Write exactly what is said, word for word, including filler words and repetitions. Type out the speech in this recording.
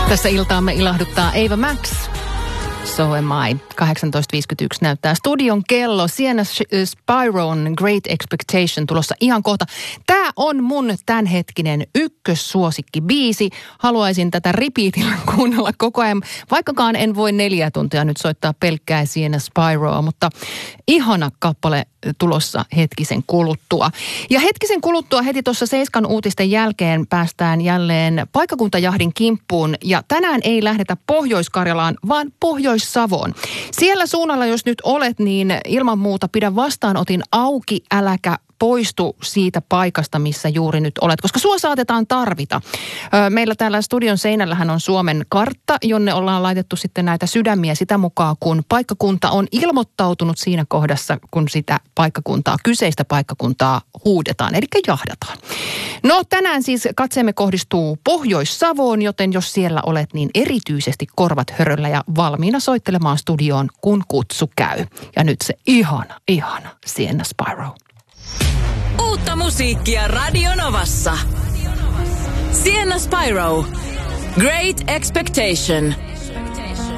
Tässä iltaamme ilahduttaa Ava Max. So am I. kahdeksantoista viisikymmentäyksi näyttää studion kello. Sienna Spyron Great Expectation tulossa ihan kohta. Tämä on mun tämänhetkinen ykkössuosikkibiisi. Haluaisin tätä repeatillä kuunnella koko ajan. Vaikkakaan en voi neljä tuntia nyt soittaa pelkkää Sienna Spyroa, mutta ihana kappale tulossa hetkisen kuluttua. Ja hetkisen kuluttua heti tuossa Seiskan uutisten jälkeen päästään jälleen paikkakuntajahdin kimppuun. Ja tänään ei lähdetä Pohjois-Karjalaan, vaan Pohjois-Savoon. Siellä suunnalla, jos nyt olet, niin ilman muuta pidä vastaanotin auki, äläkä poistu siitä paikasta, missä juuri nyt olet, koska sua saatetaan tarvita. Meillä täällä studion seinällähän on Suomen kartta, jonne ollaan laitettu sitten näitä sydämiä sitä mukaan, kun paikkakunta on ilmoittautunut siinä kohdassa, kun sitä paikkakuntaa, kyseistä paikkakuntaa huudetaan, eli jahdataan. No tänään siis katseemme kohdistuu Pohjois-Savoon, joten jos siellä olet, niin erityisesti korvat höröllä ja valmiina soittelemaan studioon, kun kutsu käy. Ja nyt se ihana, ihana Sienna Spyro. Uutta musiikkia Radio Novassa. Sienna Spyro. Great Expectation.